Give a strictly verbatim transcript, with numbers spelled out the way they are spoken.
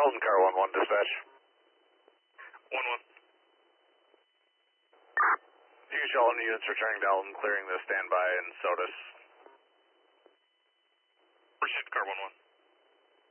Dalton, car one one, dispatch. one one. Use all units returning Dalton, clearing the standby and SOTUS. Appreciate car one one.